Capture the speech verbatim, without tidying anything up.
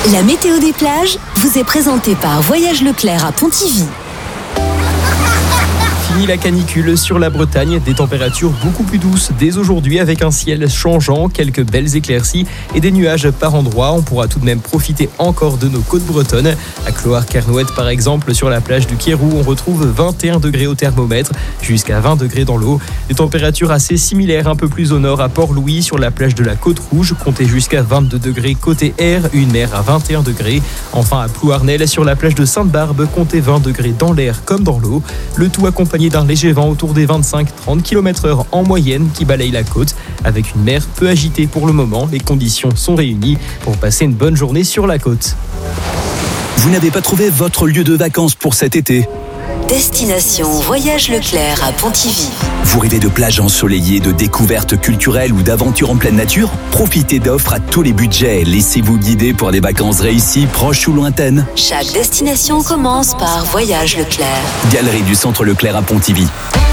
La météo des plages vous est présentée par Voyage Leclerc à Pontivy. Fini la canicule sur la Bretagne, des températures beaucoup plus douces dès aujourd'hui avec un ciel changeant, quelques belles éclaircies et des nuages par endroits. On pourra tout de même profiter encore de nos côtes bretonnes. À Clohars-Kernouët par exemple, sur la plage du Quérou, on retrouve vingt et un degrés au thermomètre, jusqu'à vingt degrés dans l'eau. Des températures assez similaires un peu plus au nord à Port-Louis, sur la plage de la Côte-Rouge, comptez jusqu'à vingt-deux degrés côté air, une mer à vingt et un degrés. Enfin à Plouarnel, sur la plage de Sainte-Barbe, comptez vingt degrés dans l'air comme dans l'eau. Le tout accompagné d'un léger vent autour des vingt-cinq à trente kilomètres heure en moyenne qui balaye la côte. Avec une mer peu agitée pour le moment, les conditions sont réunies pour passer une bonne journée sur la côte. Vous n'avez pas trouvé votre lieu de vacances pour cet été ? Destination Voyage Leclerc à Pontivy. Vous rêvez de plages ensoleillées, de découvertes culturelles ou d'aventures en pleine nature ? Profitez d'offres à tous les budgets. Laissez-vous guider pour des vacances réussies, proches ou lointaines. Chaque destination commence par Voyage Leclerc. Galerie du Centre Leclerc à Pontivy.